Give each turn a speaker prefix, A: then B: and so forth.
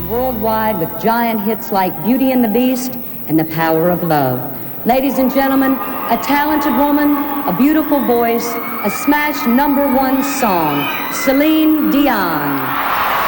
A: worldwide with giant hits like Beauty and the Beast and The Power of Love. Ladies and gentlemen, a talented woman, a beautiful voice, a smash #1 song, Celine Dion.